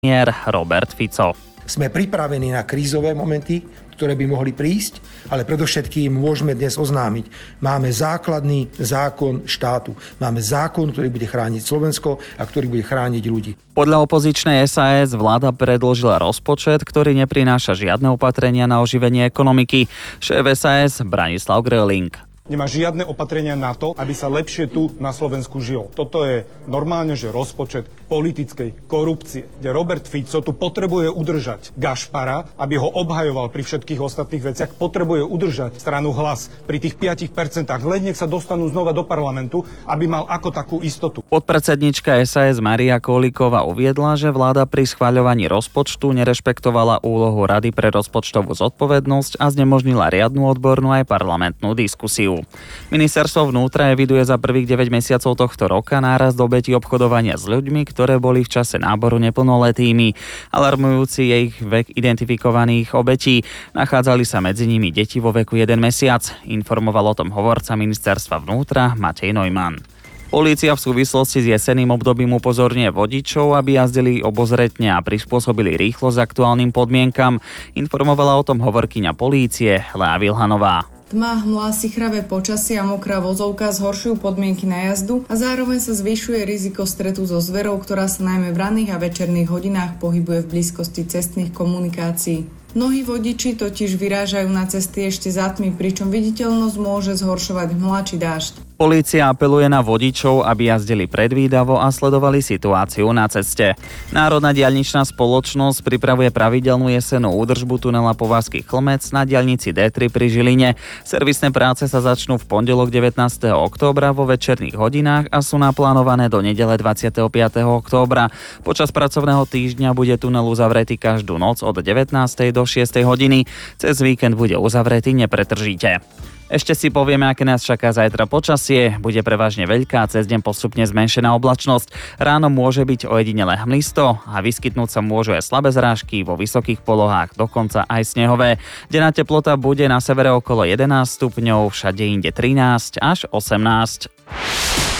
Robert Fico. Sme pripravení na krízové momenty, ktoré by mohli prísť, ale predovšetkým môžeme dnes oznámiť. Máme základný zákon štátu. Máme zákon, ktorý bude chrániť Slovensko a ktorý bude chrániť ľudí. Podľa opozičnej SAS vláda predložila rozpočet, ktorý neprináša žiadne opatrenia na oživenie ekonomiky. Šéf SAS Branislav Gröling. Nemá žiadne opatrenia na to, aby sa lepšie tu na Slovensku žilo. Toto je normálne, že rozpočet politickej korupcie, kde Robert Fico tu potrebuje udržať Gašpara, aby ho obhajoval pri všetkých ostatných veciach, potrebuje udržať stranu Hlas pri tých 5%, len nech sa dostanú znova do parlamentu, aby mal ako takú istotu. Podpredsednička SAS Mária Kolíková uviedla, že vláda pri schvaľovaní rozpočtu nerešpektovala úlohu Rady pre rozpočtovú zodpovednosť a znemožnila riadnu odbornú aj parlamentnú diskusiu. Ministerstvo vnútra eviduje za prvých 9 mesiacov tohto roka nárast obetí obchodovania s ľuďmi, ktoré boli v čase náboru neplnoletými. Alarmujúci je ich vek identifikovaných obetí. Nachádzali sa medzi nimi deti vo veku 1 mesiac. Informoval o tom hovorca ministerstva vnútra Matej Neumann. Polícia v súvislosti s jesenným obdobím upozorňuje vodičov, aby jazdili obozretne a prispôsobili rýchlosť aktuálnym podmienkam. Informovala o tom hovorkyňa polície Lea Vilhanová. Tma, hmlá, sichravé počasie a mokrá vozovka zhoršujú podmienky na jazdu a zároveň sa zvyšuje riziko stretu so zverou, ktorá sa najmä v ranných a večerných hodinách pohybuje v blízkosti cestných komunikácií. Mnohí vodiči totiž vyrážajú na cesty ešte za tmy, pričom viditeľnosť môže zhoršovať hmla či dážď. Polícia apeluje na vodičov, aby jazdili predvídavo a sledovali situáciu na ceste. Národná diaľničná spoločnosť pripravuje pravidelnú jesennú údržbu tunela Považský Chlmec na diaľnici D3 pri Žiline. Servisné práce sa začnú v pondelok 19. októbra vo večerných hodinách a sú naplánované do nedele 25. októbra. Počas pracovného týždňa bude tunel uzavretý každú noc od 19. do 6. hodiny. Cez víkend bude uzavretý nepretržite. Ešte si povieme, aké nás čaká zajtra počasie. Bude prevažne veľká, cez deň postupne zmenšená oblačnosť. Ráno môže byť ojedinele hmlisto a vyskytnúť sa môžu aj slabé zrážky vo vysokých polohách, dokonca aj snehové. Denná teplota bude na severe okolo 11 stupňov, všade inde 13 až 18.